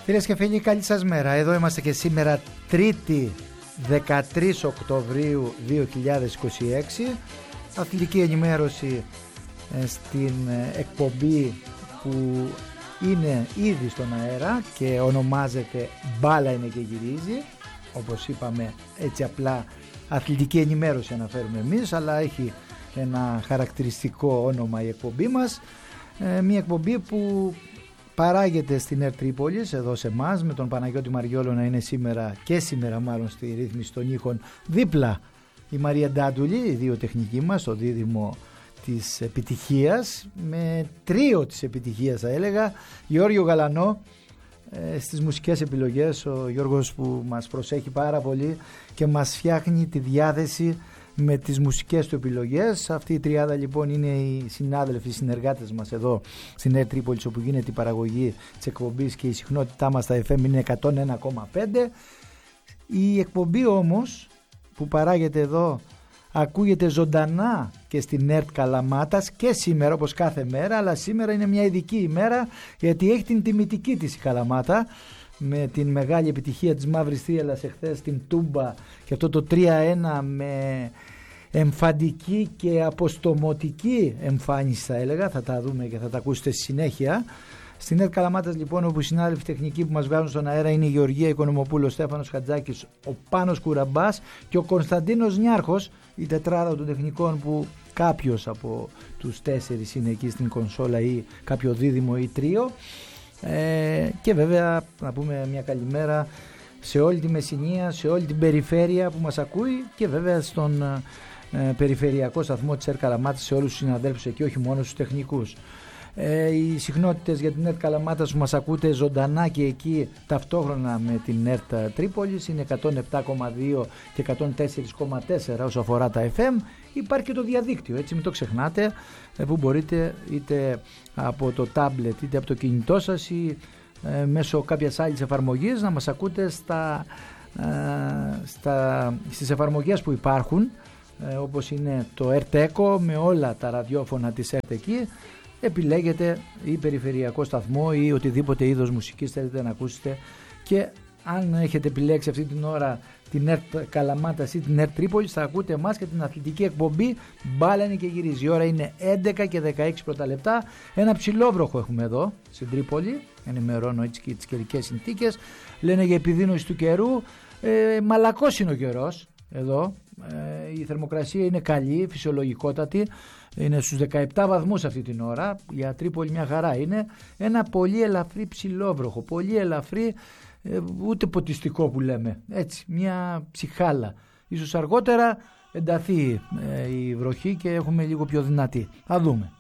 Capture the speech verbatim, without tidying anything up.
Κυρίες και φίλοι, καλή σας μέρα. Εδώ είμαστε και σήμερα Τρίτη δεκατρείς Οκτωβρίου δύο χιλιάδες είκοσι έξι. Αθλητική ενημέρωση στην εκπομπή που είναι ήδη στον αέρα και ονομάζεται Μπάλα είναι και γυρίζει. Όπως είπαμε, έτσι απλά αθλητική ενημέρωση αναφέρουμε εμείς, αλλά έχει ένα χαρακτηριστικό όνομα η εκπομπή μας. ε, Μια εκπομπή που παράγεται στην ΕΡΤ Τρίπολης, εδώ σε εμάς, με τον Παναγιώτη Μαριόλο να είναι σήμερα και σήμερα μάλλον στη ρύθμιση των ήχων, δίπλα η Μαρία Ντάντουλη, οι δύο τεχνικοί μας, το δίδυμο της επιτυχίας, με τρίο της επιτυχίας θα έλεγα, Γιώργο Γαλανό ε, στις μουσικές επιλογές, ο Γιώργος που μας προσέχει πάρα πολύ και μας φτιάχνει τη διάθεση με τις μουσικές του επιλογές. Αυτή η τριάδα λοιπόν είναι οι συνάδελφοι, οι συνεργάτες μας εδώ στην ΕΡΤ Τρίπολης, όπου γίνεται η παραγωγή της εκπομπής και η συχνότητά μας στα εφ εμ είναι εκατόν ένα κόμμα πέντε. Η εκπομπή όμως που παράγεται εδώ ακούγεται ζωντανά και στην ΕΡΤ Καλαμάτας και σήμερα, όπως κάθε μέρα, αλλά σήμερα είναι μια ειδική ημέρα γιατί έχει την τιμητική της η Καλαμάτα, με την μεγάλη επιτυχία της Μαύρης Θίελας εχθές στην Τούμπα και αυτό το τρία ένα με εμφαντική και αποστομωτική εμφάνιση θα έλεγα, θα τα δούμε και θα τα ακούσετε στη συνέχεια. Στην ΕΡΤ Καλαμάτας λοιπόν, όπου οι συνάδελφοι τεχνικοί που μας βγάζουν στον αέρα είναι η Γεωργία Οικονομοπούλου, ο Στέφανος Χατζάκης, ο Πάνος Κουραμπάς και ο Κωνσταντίνος Νιάρχος, η τετράδα των τεχνικών που κάποιος από τους τέσσερις είναι εκεί στην κονσόλα ή κάποιο δίδυμο ή τρίο. Ε, και βέβαια να πούμε μια καλημέρα σε όλη τη Μεσσηνία, σε όλη την περιφέρεια που μας ακούει και βέβαια στον ε, περιφερειακό σταθμό της ΕΡΤ Καλαμάτας, σε όλους τους συναδέλφους εκεί, όχι μόνο στους τεχνικούς. Ε, οι συχνότητες για την ΕΡΤ Καλαμάτας που μας ακούτε ζωντανά και εκεί ταυτόχρονα με την ΕΡΤ Τρίπολης είναι εκατόν επτά κόμμα δύο και εκατόν τέσσερα κόμμα τέσσερα όσο αφορά τα εφ εμ. Υπάρχει και το διαδίκτυο, έτσι μην το ξεχνάτε, που μπορείτε είτε από το τάμπλετ είτε από το κινητό σας ή ε, μέσω κάποιας άλλης εφαρμογής να μας ακούτε στα, ε, στα, στις εφαρμογές που υπάρχουν, ε, όπως είναι το ΕΡΤ Echo με όλα τα ραδιόφωνα της ΕΡΤ εκεί. Επιλέγετε ή περιφερειακό σταθμό ή οτιδήποτε είδος μουσικής θέλετε να ακούσετε, και αν έχετε επιλέξει αυτή την ώρα την ΕΡΤ Καλαμάτας ή την ΕΡΤ Τρίπολης θα ακούτε εμάς και την αθλητική εκπομπή Μπάλα είναι και γυρίζει. Η ώρα είναι έντεκα και δεκαέξι πρώτα λεπτά. Ένα ψηλόβροχο έχουμε εδώ στην Τρίπολη, ενημερώνω έτσι και τις καιρικές συνθήκες. Λένε για επιδείνωση του καιρού, ε, μαλακός είναι ο καιρός εδώ. Ε, η θερμοκρασία είναι καλή, φυσιολογικότατη, είναι στους δεκαεπτά βαθμούς αυτή την ώρα. Για Τρίπολη μια χαρά είναι. Ένα πολύ ελαφρύ ψηλόβροχο, πολύ ελαφρύ, ε, ούτε ποτιστικό που λέμε, έτσι, μια ψυχάλα. Ίσως αργότερα ενταθεί ε, η βροχή και έχουμε λίγο πιο δυνατή, θα δούμε.